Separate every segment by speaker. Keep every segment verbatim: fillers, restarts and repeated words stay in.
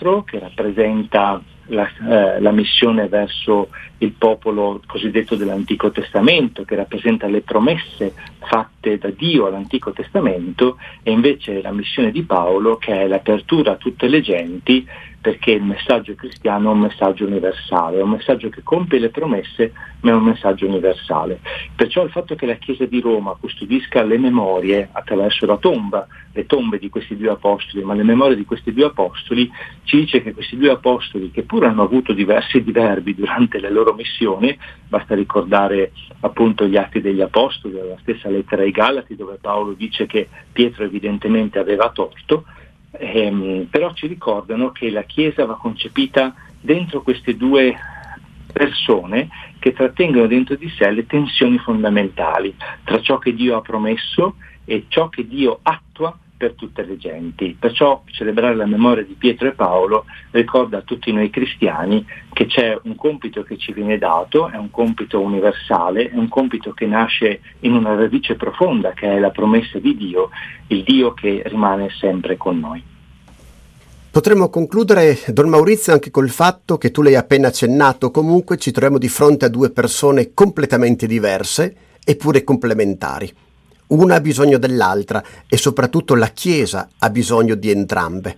Speaker 1: quattro, che rappresenta la, eh, la missione verso il popolo cosiddetto dell'Antico Testamento, che rappresenta le promesse fatte da Dio all'Antico Testamento, e invece la missione di Paolo, che è l'apertura a tutte le genti, perché il messaggio cristiano è un messaggio universale, è un messaggio che compie le promesse, ma è un messaggio universale. Perciò il fatto che la Chiesa di Roma custodisca le memorie attraverso la tomba, le tombe di questi due apostoli, ma le memorie di questi due apostoli, ci dice che questi due apostoli, che pur hanno avuto diversi diverbi durante le loro missioni, basta ricordare appunto gli Atti degli Apostoli, la stessa lettera ai Galati, dove Paolo dice che Pietro evidentemente aveva torto, ehm, però ci ricordano che la Chiesa va concepita dentro queste due persone che trattengono dentro di sé le tensioni fondamentali tra ciò che Dio ha promesso e ciò che Dio attua per tutte le genti. Perciò celebrare la memoria di Pietro e Paolo ricorda a tutti noi cristiani che c'è un compito che ci viene dato, è un compito universale, è un compito che nasce in una radice profonda, che è la promessa di Dio, il Dio che rimane sempre con noi.
Speaker 2: Potremmo concludere, Don Maurizio, anche col fatto che tu l'hai appena accennato, comunque ci troviamo di fronte a due persone completamente diverse eppure complementari. Una ha bisogno dell'altra e soprattutto la Chiesa ha bisogno di entrambe.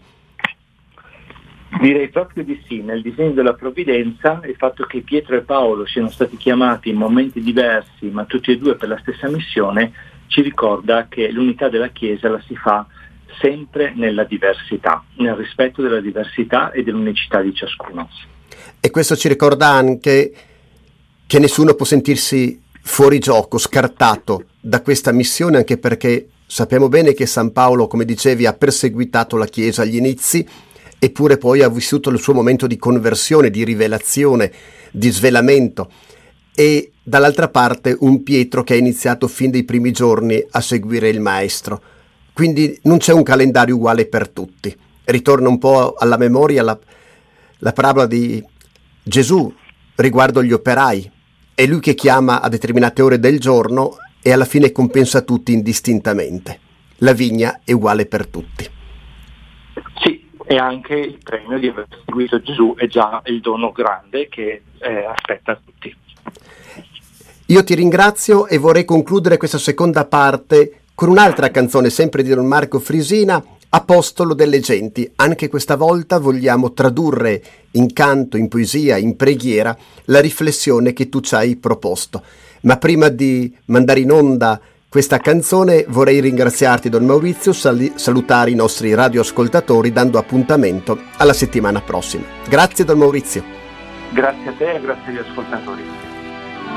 Speaker 1: Direi proprio di sì. Nel disegno della provvidenza il fatto che Pietro e Paolo siano stati chiamati in momenti diversi ma tutti e due per la stessa missione ci ricorda che l'unità della Chiesa la si fa sempre nella diversità, nel rispetto della diversità e dell'unicità di ciascuno.
Speaker 2: E questo ci ricorda anche che nessuno può sentirsi fuori gioco, scartato da questa missione, anche perché sappiamo bene che San Paolo, come dicevi, ha perseguitato la Chiesa agli inizi, eppure poi ha vissuto il suo momento di conversione, di rivelazione, di svelamento, e dall'altra parte un Pietro che ha iniziato fin dai primi giorni a seguire il Maestro. Quindi non c'è un calendario uguale per tutti. Ritorna un po' alla memoria la, la parabola di Gesù riguardo gli operai. È lui che chiama a determinate ore del giorno e alla fine compensa tutti indistintamente. La vigna è uguale per tutti.
Speaker 1: Sì, e anche il premio di aver seguito Gesù è già il dono grande che eh, aspetta tutti.
Speaker 2: Io ti ringrazio e vorrei concludere questa seconda parte con un'altra canzone, sempre di Don Marco Frisina, Apostolo delle genti. Anche questa volta vogliamo tradurre in canto, in poesia, in preghiera la riflessione che tu ci hai proposto. Ma prima di mandare in onda questa canzone vorrei ringraziarti, Don Maurizio, sal- salutare i nostri radioascoltatori dando appuntamento alla settimana prossima. Grazie, Don Maurizio.
Speaker 1: Grazie a te e grazie agli ascoltatori.